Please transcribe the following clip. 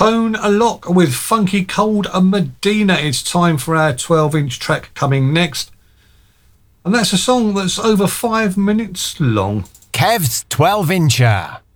Tone Lock with Funky Cold and Medina. It's time for our 12-inch track coming next. And that's a song that's over 5 minutes long. Kev's 12-incher.